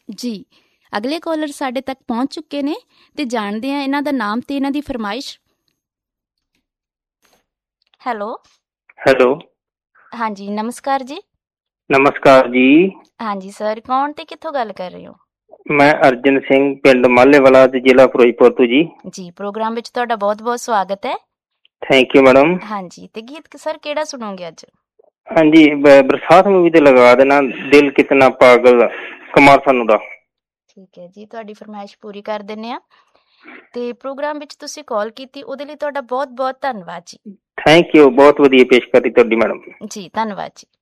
ਜੀ, ਅਗਲੇ ਕਾਲਰ ਸਾਡੇ ਤੱਕ ਪਹੁੰਚ ਚੁੱਕੇ ਨੇ ਤੇ ਜਾਣਦੇ ਹਾਂ ਇਹਨਾਂ ਦਾ ਨਾਮ ਤੇ ਇਹਨਾਂ ਦੀ ਫਰਮਾਇਸ਼। ਹੈਲੋ। ਹੈਲੋ। ਹਾਂਜੀ, ਨਮਸਕਾਰ ਜੀ। ਨਮਸਕਾਰ ਜੀ। ਹਾਂਜੀ ਸਰ, ਕੌਣ ਤੇ ਕਿੱਥੋਂ ਗੱਲ ਕਰ ਰਹੇ ਹੋ? ਮੈਂ ਅਰਜਨ ਸਿੰਘ, ਪਿੰਡ ਮਾਲੇਵਾਲਾ ਤੇ ਜ਼ਿਲ੍ਹਾ ਫਿਰੋਜ਼ਪੁਰ ਤੋਂ ਜੀ। ਜੀ, ਪ੍ਰੋਗਰਾਮ ਵਿੱਚ ਤੁਹਾਡਾ ਬਹੁਤ-ਬਹੁਤ ਸਵਾਗਤ ਹੈ। Thank you madam. ਹਾਂਜੀ, ਤੇ ਗੀਤ ਸਰ ਕਿਹੜਾ ਸੁਣੋਗੇ ਅੱਜ? ਹਾਂਜੀ, ਬਰਸਾਤ ਮੂਵੀ ਤੇ ਲਗਾ ਦੇਣਾ ਦਿਲ ਕਿਤਨਾ ਪਾਗਲ, ਕੁਮਾਰ ਸਾਨੂ ਦਾ। ਠੀਕ ਹੈ ਜੀ, ਤੁਹਾਡੀ ਫਰਮਾਇਸ਼ ਪੂਰੀ ਕਰ ਦਿੰਦੇ ਹਾਂ। ਤੇ ਪ੍ਰੋਗਰਾਮ ਵਿੱਚ ਤੁਸੀਂ ਕਾਲ ਕੀਤੀ, ਉਹਦੇ ਲਈ ਤੁਹਾਡਾ ਬਹੁਤ-ਬਹੁਤ ਧੰਨਵਾਦ ਜੀ। ਥੈਂਕ ਯੂ, ਬਹੁਤ ਵਧੀਆ ਪੇਸ਼ਕਾਰੀ ਤੁਹਾਡੀ ਮੈਡਮ। ਜੀ, ਧੰਨਵਾਦ ਜੀ।